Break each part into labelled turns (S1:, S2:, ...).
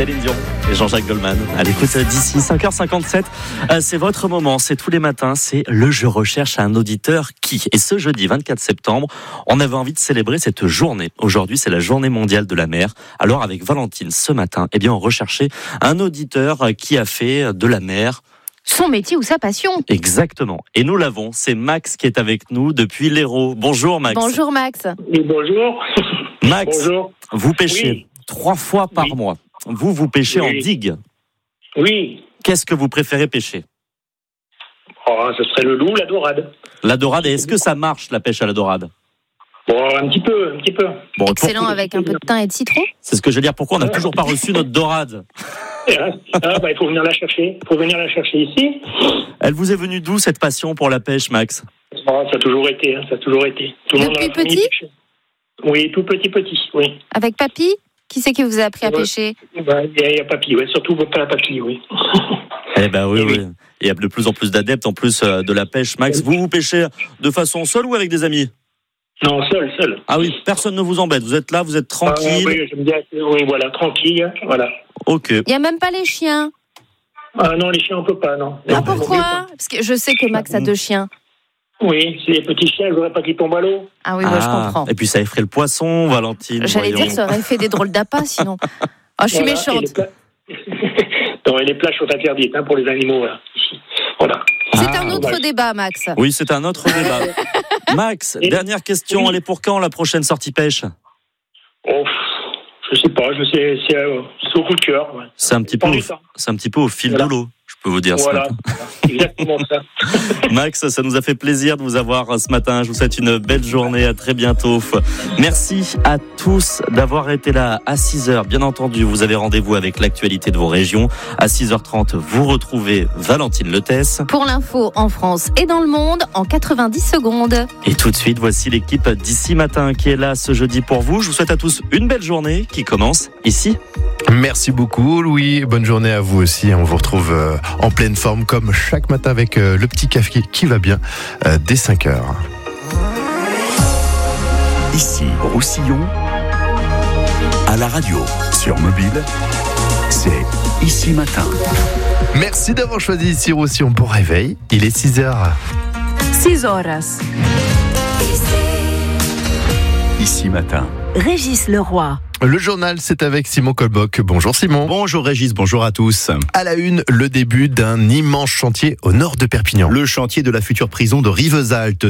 S1: Céline Dion et Jean-Jacques Goldman à l'écoute d'ici 5h57. C'est votre moment, c'est tous les matins, c'est le Je recherche un auditeur qui. Et ce jeudi 24 septembre, on avait envie de célébrer cette journée. Aujourd'hui, c'est la journée mondiale de la mer. Alors avec Valentine, ce matin, on recherchait un auditeur qui a fait de la mer
S2: son métier ou sa passion.
S1: Exactement. Et nous l'avons, c'est Max qui est avec nous depuis l'Hérault. Bonjour Max.
S2: Bonjour Max.
S3: Oui, bonjour.
S1: Max,
S3: bonjour.
S1: Vous pêchez 3 fois par mois. Vous pêchez en digue.
S3: Oui.
S1: Qu'est-ce que vous préférez pêcher ?
S3: Ce serait le loup, la dorade.
S1: La dorade, et est-ce que ça marche la pêche à la dorade ?
S3: Un petit peu.
S1: Bon,
S2: excellent, avec un peu de thym et de citron.
S1: C'est ce que je veux dire, pourquoi on n'a toujours pas reçu notre dorade ?
S3: Il faut venir la chercher. Il faut venir la chercher ici.
S1: Elle vous est venue d'où cette passion pour la pêche, Max ?
S3: Ça a toujours été. Tout le monde
S2: depuis petit ?
S3: Oui, tout petit, oui.
S2: Avec papy ? Qui c'est qui vous a appris à pêcher ?
S3: Il y a papy, surtout pas papy, oui.
S1: Oui. Il y a de plus en plus d'adeptes en plus de la pêche. Max, vous pêchez de façon seule ou avec des amis ?
S3: Non, seul.
S1: Ah oui, personne ne vous embête. Vous êtes là, vous êtes tranquille.
S3: Oui, j'aime bien. Oui, voilà, tranquille, voilà.
S1: Ok.
S2: Il n'y a même pas les chiens ?
S3: Ah non, les chiens, on peut pas, non.
S2: Pourquoi ? Parce que je sais que Max a 2 chiens.
S3: Oui, c'est des petits chiens, je voudrais pas qu'ils tombent à l'eau.
S2: Ah oui, je comprends.
S1: Et puis ça effraie le poisson, Valentine.
S2: J'allais dire, ça aurait fait des drôles d'appâts, sinon. Je suis méchante.
S3: Et les plages sont interdites pour les animaux, ici. Voilà.
S2: C'est un autre débat, Max.
S1: Oui, c'est un autre débat. Max, dernière question, elle est pour quand la prochaine sortie pêche ?
S3: Je sais pas, c'est au coup de cœur. Ouais.
S1: C'est un petit peu au fil de l'eau, je peux vous dire ça.
S3: Voilà, exactement ça.
S1: Max, ça nous a fait plaisir de vous avoir ce matin. Je vous souhaite une belle journée, à très bientôt. Merci à tous d'avoir été là à 6h. Bien entendu, vous avez rendez-vous avec l'actualité de vos régions. À 6h30, vous retrouvez Valentine Letès.
S2: Pour l'info en France et dans le monde, en 90 secondes.
S1: Et tout de suite, voici l'équipe d'ici matin qui est là ce jeudi pour vous. Je vous souhaite à tous une belle journée qui commence ici.
S4: Merci beaucoup Louis, bonne journée à vous aussi. On vous retrouve en pleine forme comme chaque matin avec le petit café qui va bien dès 5h.
S5: Ici Roussillon, à la radio, sur mobile, c'est Ici Matin.
S4: Merci d'avoir choisi Ici Roussillon pour réveil. Il est 6h.
S6: 6 horas.
S5: Ici Matin.
S6: Régis Leroy.
S4: Le journal, c'est avec Simon Colboc. Bonjour Simon.
S7: Bonjour Régis, bonjour à tous.
S4: À la une, le début d'un immense chantier au nord de Perpignan.
S7: Le chantier de la future prison de Rivesaltes,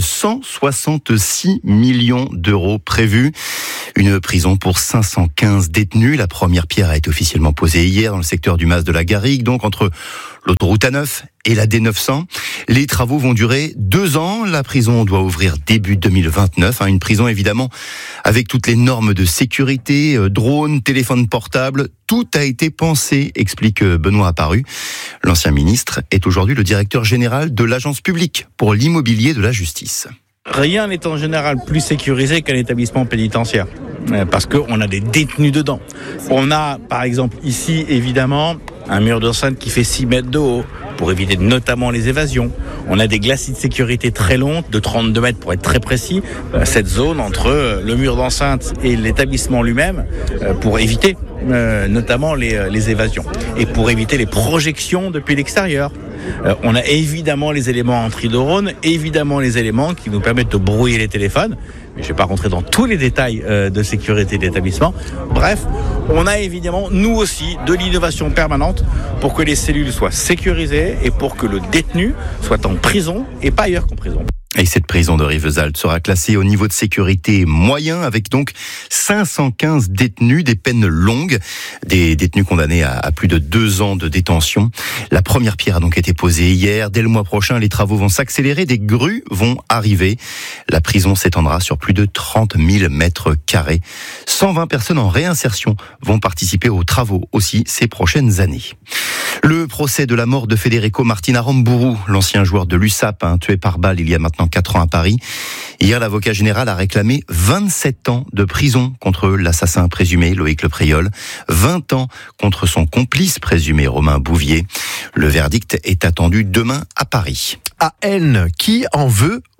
S7: 166 millions d'euros prévus. Une prison pour 515 détenus. La première pierre a été officiellement posée hier dans le secteur du Mas de la Garrigue, donc entre l'autoroute A9 et la D900. Les travaux vont durer 2 ans. La prison doit ouvrir début 2029. Une prison évidemment avec toutes les normes de sécurité, drones, téléphones portables. Tout a été pensé, explique Benoît Apparu. L'ancien ministre est aujourd'hui le directeur général de l'Agence publique pour l'immobilier de la justice.
S8: Rien n'est en général plus sécurisé qu'un établissement pénitentiaire, parce qu'on a des détenus dedans. On a, par exemple, ici, évidemment, un mur d'enceinte qui fait 6 mètres de haut, pour éviter notamment les évasions. On a des glacis de sécurité très longs, de 32 mètres pour être très précis. Cette zone entre le mur d'enceinte et l'établissement lui-même, pour éviter notamment les évasions. Et pour éviter les projections depuis l'extérieur. On a évidemment les éléments anti-drone, évidemment les éléments qui nous permettent de brouiller les téléphones. Mais je ne vais pas rentrer dans tous les détails de sécurité de l'établissement. Bref, on a évidemment, nous aussi, de l'innovation permanente pour que les cellules soient sécurisées et pour que le détenu soit en prison et pas ailleurs qu'en prison.
S7: Et cette prison de Rivesaltes sera classée au niveau de sécurité moyen, avec donc 515 détenus, des peines longues, des détenus condamnés à plus de 2 ans de détention. La première pierre a donc été posée hier. Dès le mois prochain, les travaux vont s'accélérer, des grues vont arriver. La prison s'étendra sur plus de 30 000 mètres carrés. 120 personnes en réinsertion vont participer aux travaux aussi ces prochaines années. Le procès de la mort de Federico Martin Aramburu, l'ancien joueur de l'USAP, tué par balle il y a maintenant 4 ans à Paris. Hier, l'avocat général a réclamé 27 ans de prison contre l'assassin présumé, Loïc Le Priol, 20 ans contre son complice présumé, Romain Bouvier. Le verdict est attendu demain à Paris.
S4: À Aisne, qui en veut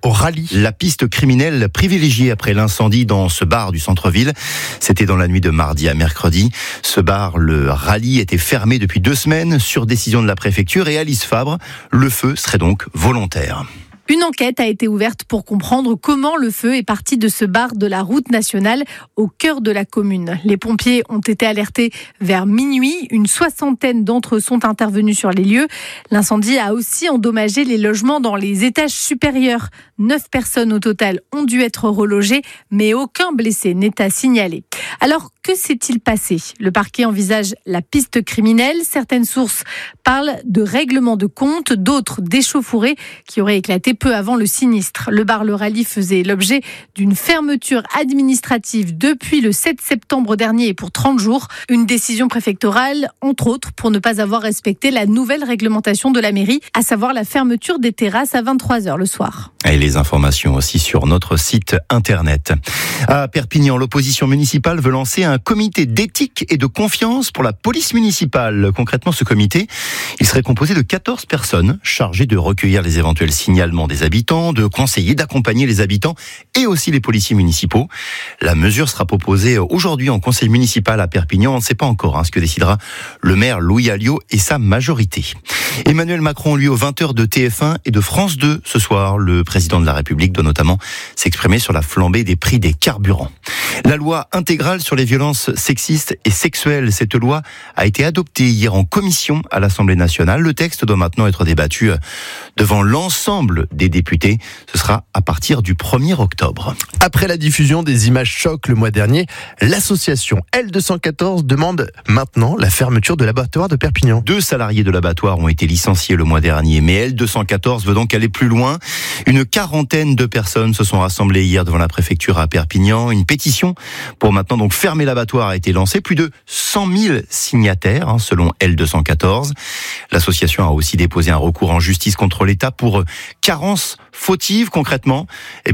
S4: au rallye.
S7: La piste criminelle privilégiée après l'incendie dans ce bar du centre-ville. C'était dans la nuit de mardi à mercredi. Ce bar, le rallye, était fermé depuis 2 semaines sur décision de la préfecture et Alice Fabre, le feu serait donc volontaire.
S2: Une enquête a été ouverte pour comprendre comment le feu est parti de ce bar de la route nationale au cœur de la commune. Les pompiers ont été alertés vers minuit. Une 60aine d'entre eux sont intervenus sur les lieux. L'incendie a aussi endommagé les logements dans les étages supérieurs. 9 personnes au total ont dû être relogées, mais aucun blessé n'est à signaler. Alors, que s'est-il passé ? Le parquet envisage la piste criminelle. Certaines sources parlent de règlement de compte, d'autres d'échauffourées qui auraient éclaté peu avant le sinistre. Le bar Le Rallye faisait l'objet d'une fermeture administrative depuis le 7 septembre dernier et pour 30 jours. Une décision préfectorale, entre autres, pour ne pas avoir respecté la nouvelle réglementation de la mairie, à savoir la fermeture des terrasses à 23h le soir.
S7: Et les informations aussi sur notre site internet. À Perpignan, l'opposition municipale veut lancer un comité d'éthique et de confiance pour la police municipale. Concrètement, ce comité, il serait composé de 14 personnes chargées de recueillir les éventuels signalements des habitants, de conseiller, d'accompagner les habitants et aussi les policiers municipaux. La mesure sera proposée aujourd'hui en conseil municipal à Perpignan. On ne sait pas encore ce que décidera le maire Louis Alliot et sa majorité. Emmanuel Macron, lui, aux 20h de TF1 et de France 2 ce soir. Le président de la République doit notamment s'exprimer sur la flambée des prix des carburants. La loi intégrale sur les violences sexistes et sexuelles, cette loi a été adoptée hier en commission à l'Assemblée nationale. Le texte doit maintenant être débattu devant l'ensemble des députés. Ce sera à partir du 1er octobre.
S4: Après la diffusion des images chocs le mois dernier, l'association L214 demande maintenant la fermeture de l'abattoir de Perpignan.
S7: 2 salariés de l'abattoir ont été licenciés le mois dernier, mais L214 veut donc aller plus loin. Une 40aine de personnes se sont rassemblées hier devant la préfecture à Perpignan. Une pétition pour maintenant donc fermer l'abattoir a été lancée. Plus de 100 000 signataires selon L214. L'association a aussi déposé un recours en justice contre l'État pour carence fautive. Concrètement,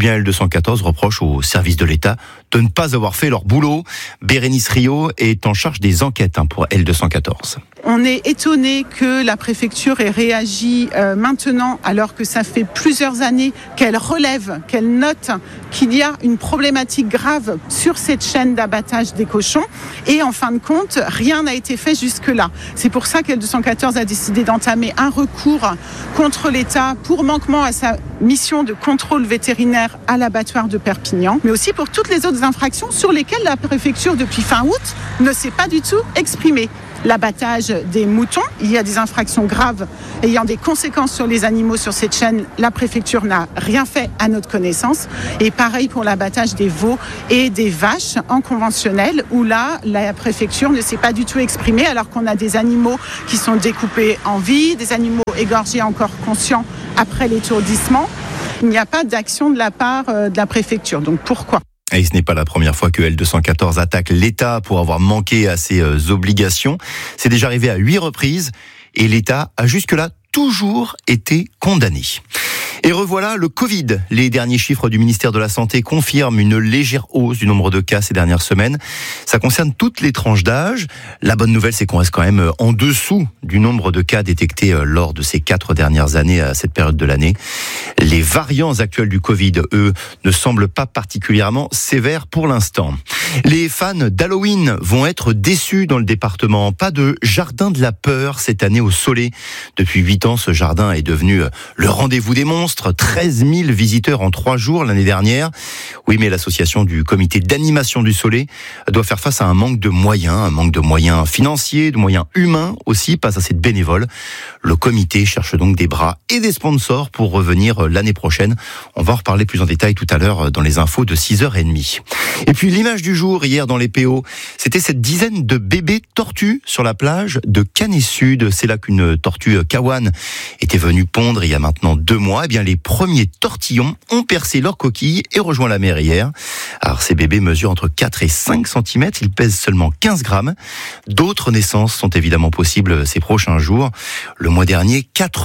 S7: L214 reproche aux services de l'État de ne pas avoir fait leur boulot. Bérénice Rio est en charge des enquêtes pour L214.
S9: On est étonné que la préfecture ait réagi maintenant, alors que ça fait plusieurs années qu'elle relève, qu'elle note qu'il y a une problématique grave sur cette chaîne d'abattage des cochons. Et en fin de compte, rien n'a été fait jusque-là. C'est pour ça qu'L214 a décidé d'entamer un recours contre l'État pour manquement à sa mission de contrôle vétérinaire à l'abattoir de Perpignan, mais aussi pour toutes les autres infractions sur lesquelles la préfecture, depuis fin août, ne s'est pas du tout exprimée. L'abattage des moutons, il y a des infractions graves ayant des conséquences sur les animaux sur cette chaîne. La préfecture n'a rien fait à notre connaissance. Et pareil pour l'abattage des veaux et des vaches en conventionnel, où là, la préfecture ne s'est pas du tout exprimée, alors qu'on a des animaux qui sont découpés en vie, des animaux égorgés encore conscients après l'étourdissement. Il n'y a pas d'action de la part de la préfecture. Donc pourquoi ?
S7: Et ce n'est pas la première fois que L214 attaque l'État pour avoir manqué à ses obligations. C'est déjà arrivé à 8 reprises et l'État a jusque-là toujours été condamné. Et revoilà le Covid. Les derniers chiffres du ministère de la Santé confirment une légère hausse du nombre de cas ces dernières semaines. Ça concerne toutes les tranches d'âge. La bonne nouvelle, c'est qu'on reste quand même en dessous du nombre de cas détectés lors de ces 4 dernières années à cette période de l'année. Les variants actuels du Covid, eux, ne semblent pas particulièrement sévères pour l'instant. Les fans d'Halloween vont être déçus dans le département. Pas de jardin de la peur cette année au Soleil. Depuis 8 ans, ce jardin est devenu le rendez-vous des monstres. 13 000 visiteurs en 3 jours l'année dernière. Oui, mais l'association du comité d'animation du Soleil doit faire face à un manque de moyens financiers, de moyens humains aussi, pas assez de bénévoles. Le comité cherche donc des bras et des sponsors pour revenir l'année prochaine. On va en reparler plus en détail tout à l'heure dans les infos de 6h30. Et puis l'image du jour hier dans les PO, c'était cette dizaine de bébés tortues sur la plage de Canet-Sud. C'est là qu'une tortue kawan était venue pondre il y a maintenant 2 mois. Les premiers tortillons ont percé leur coquille et rejoint la mer hier. Alors ces bébés mesurent entre 4 et 5 cm, ils pèsent seulement 15 grammes. D'autres naissances sont évidemment possibles ces prochains jours. Le mois dernier,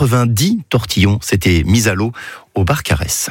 S7: 90 tortillons s'étaient mis à l'eau au Barcarès.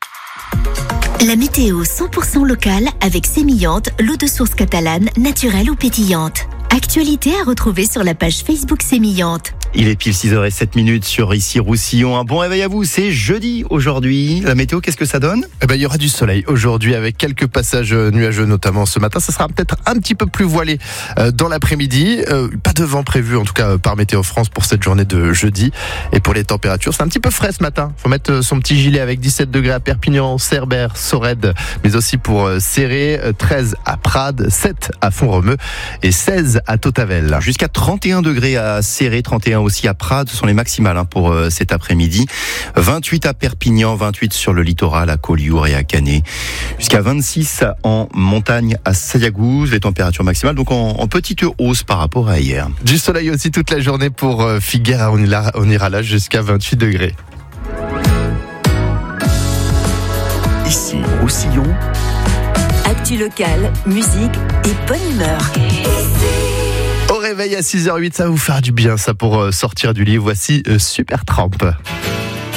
S10: La météo 100% locale avec Sémillante, l'eau de source catalane, naturelle ou pétillante. Actualité à retrouver sur la page Facebook Sémillante.
S7: Il est pile 6h07 sur ici Roussillon. Un bon réveil à vous, c'est jeudi aujourd'hui. La météo, qu'est-ce que ça donne ?
S4: Il y aura du soleil aujourd'hui avec quelques passages nuageux, notamment ce matin. Ça sera peut-être un petit peu plus voilé dans l'après-midi. Pas de vent prévu, en tout cas par Météo France pour cette journée de jeudi. Et pour les températures, c'est un petit peu frais ce matin. Faut mettre son petit gilet avec 17 degrés à Perpignan, Cerbère, Sorède, mais aussi pour Céré, 13 à Prades, 7 à Font-Romeu et 16 à Tautavel.
S7: Jusqu'à 31 degrés à Céré, 31 aussi à Prades, ce sont les maximales pour cet après-midi. 28 à Perpignan, 28 sur le littoral à Collioure et à Canet. Jusqu'à 26 en montagne à Sayagouz, les températures maximales donc en petite hausse par rapport à hier.
S4: Du soleil aussi toute la journée pour Figueres, on ira là jusqu'à 28 degrés.
S5: Ici Roussillon.
S6: Actu locale, musique et bonne humeur.
S4: Au réveil à 6h08, ça va vous faire du bien ça pour sortir du lit. Voici Supertramp.